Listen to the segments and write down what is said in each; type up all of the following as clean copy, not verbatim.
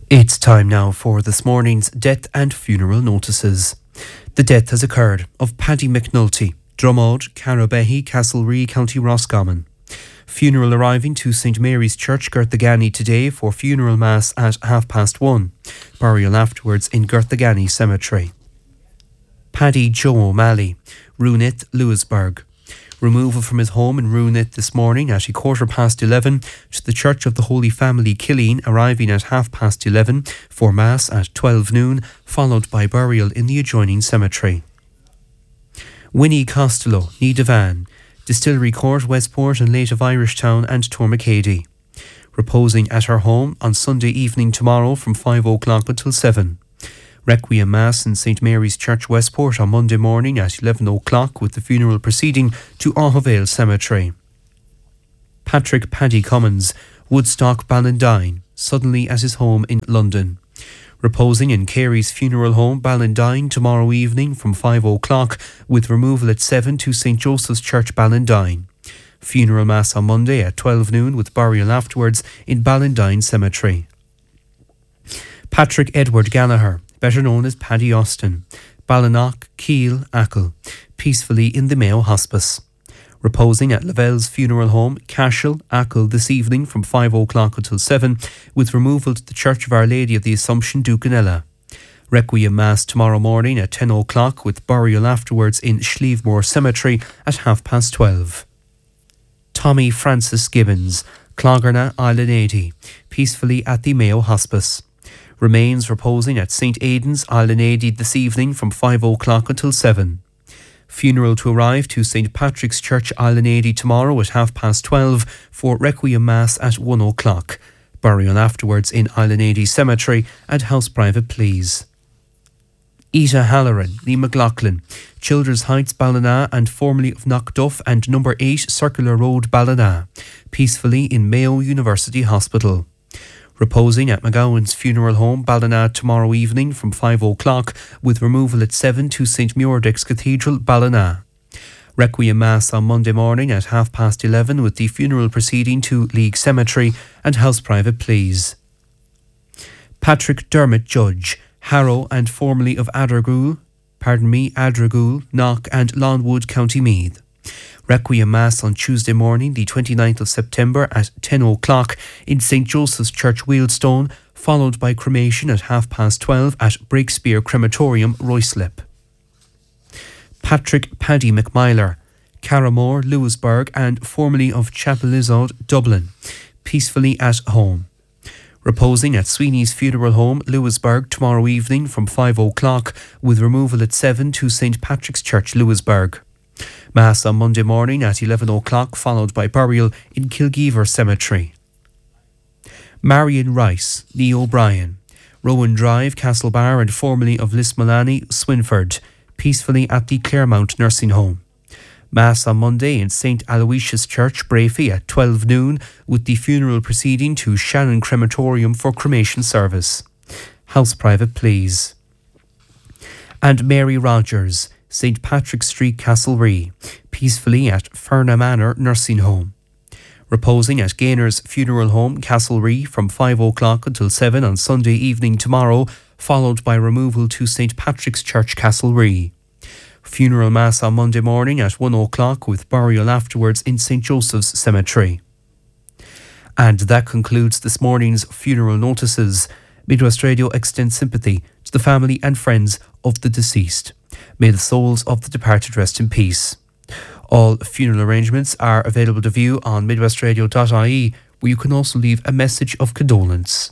It's time now for this morning's death and funeral notices. The death has occurred of Paddy McNulty, Dromod, Carabehy, Castlerea, County Roscommon. Funeral arriving to St Mary's Church, Girthagany today for funeral mass at 1:30. Burial afterwards in Girthagany Cemetery. Paddy Joe O'Malley, Runith, Lewisburg. Removal from his home in Runith this morning at 11:15 to the Church of the Holy Family, Killeen, arriving at 11:30 for Mass at 12 noon, followed by burial in the adjoining cemetery. Winnie Costello, Nidavan, Distillery Court, Westport and Late of Irishtown and Tormacady. Reposing at her home on Sunday evening tomorrow from 5 o'clock until 7. Requiem Mass in St Mary's Church, Westport on Monday morning at 11 o'clock with the funeral proceeding to Auhavale Cemetery. Patrick Paddy Cummins, Woodstock, Ballandine, suddenly at his home in London. Reposing in Carey's Funeral Home, Ballandine, tomorrow evening from 5 o'clock with removal at 7 to St Joseph's Church, Ballandine. Funeral Mass on Monday at 12 noon with burial afterwards in Ballandine Cemetery. Patrick Edward Gallagher, better known as Paddy Austin, Ballinock, Keel, Achill, peacefully in the Mayo Hospice. Reposing at Lavelle's Funeral Home, Cashel, Achill, this evening from 5 o'clock until 7, with removal to the Church of Our Lady of the Assumption, Ducanella. Requiem Mass tomorrow morning at 10 o'clock, with burial afterwards in Schlievemore Cemetery at 12:30. Tommy Francis Gibbons, Clogherna, Island 80, peacefully at the Mayo Hospice. Remains reposing at St Aidan's, Island 80 this evening from 5 o'clock until 7. Funeral to arrive to St Patrick's Church, Island 80 tomorrow at 12:30 for Requiem Mass at 1 o'clock. Burial afterwards in Island 80 Cemetery and house private please. Ita Halloran, Lee McLaughlin, Childers Heights, Ballina and formerly of Knockduff and number 8 Circular Road, Ballina, peacefully in Mayo University Hospital. Reposing at McGowan's Funeral Home, Ballina tomorrow evening from 5 o'clock with removal at 7 to St Muirdex Cathedral, Ballina. Requiem Mass on Monday morning at 11:30 with the funeral proceeding to League Cemetery and house private please. Patrick Dermot Judge, Harrow and formerly of Adragool, Knock and Lawnwood, County Meath. Requiem Mass on Tuesday morning, the 29th of September at 10 o'clock in St Joseph's Church, Wealdstone, followed by cremation at 12:30 at Breakspear Crematorium, Ruislip. Patrick Paddy McMyler, Carramore, Lewisburg and formerly of Chapelizod, Dublin, peacefully at home. Reposing at Sweeney's Funeral Home, Lewisburg, tomorrow evening from 5 o'clock with removal at 7 to St Patrick's Church, Lewisburg. Mass on Monday morning at 11 o'clock, followed by burial in Kilgeever Cemetery. Marion Rice, Lee O'Brien, Rowan Drive, Castlebar and formerly of Lismolany, Swinford, peacefully at the Claremont Nursing Home. Mass on Monday in St Aloysius Church, Brafey at 12 noon, with the funeral proceeding to Shannon Crematorium for cremation service. House private please. And Mary Rogers, St Patrick's Street, Castlerea, peacefully at Ferna Manor Nursing Home. Reposing at Gainer's Funeral Home, Castlerea, from 5 o'clock until 7 on Sunday evening tomorrow, followed by removal to St Patrick's Church, Castlerea. Funeral Mass on Monday morning at 1 o'clock with burial afterwards in St Joseph's Cemetery. And that concludes this morning's funeral notices. Midwest Radio extends sympathy to the family and friends of the deceased. May the souls of the departed rest in peace. All funeral arrangements are available to view on midwestradio.ie, where you can also leave a message of condolence.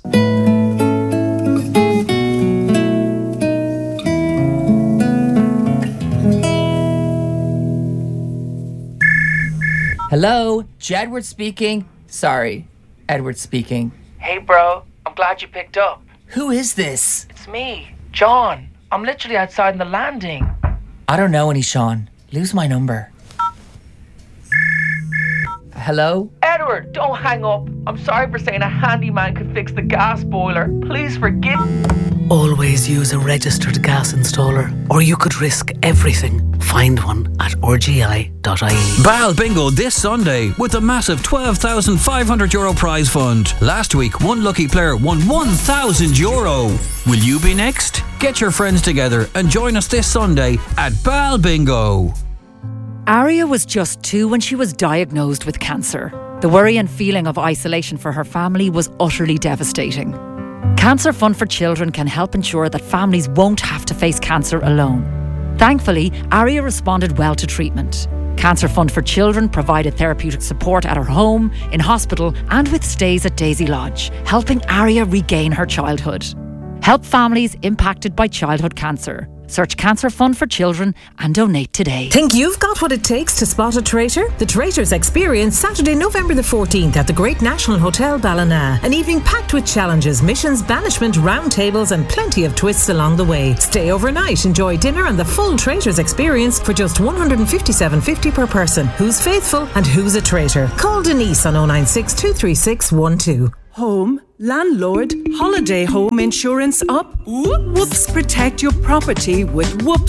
Hello, Jedward speaking. Sorry, Edward speaking. Hey bro, I'm glad you picked up. Who is this? It's me, John. I'm literally outside in the landing. I don't know any Sean. Lose my number. Hello? Ed! Edward, don't hang up. I'm sorry for saying a handyman could fix the gas boiler. Please forgive. Always use a registered gas installer, or you could risk everything. Find one at rgi.ie. Bal Bingo this Sunday with a massive €12,500 prize fund. Last week, one lucky player won €1,000. Will you be next? Get your friends together and join us this Sunday at Bal Bingo. Aria was just 2 when she was diagnosed with cancer. The worry and feeling of isolation for her family was utterly devastating. Cancer Fund for Children can help ensure that families won't have to face cancer alone. Thankfully, Aria responded well to treatment. Cancer Fund for Children provided therapeutic support at her home, in hospital, and with stays at Daisy Lodge, helping Aria regain her childhood. Help families impacted by childhood cancer. Search Cancer Fund for Children and donate today. Think you've got what it takes to spot a traitor? The Traitors Experience, Saturday, November the 14th at the Great National Hotel Ballina. An evening packed with challenges, missions, banishment, round tables and plenty of twists along the way. Stay overnight, enjoy dinner and the full Traitors Experience for just $157.50 per person. Who's faithful and who's a traitor? Call Denise on 096 236 12. Home, landlord, holiday home insurance up? Whoops, protect your property with Whoops